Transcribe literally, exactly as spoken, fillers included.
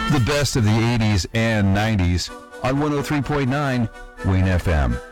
The best of the eighties and nineties on one oh three point nine Wayne F M.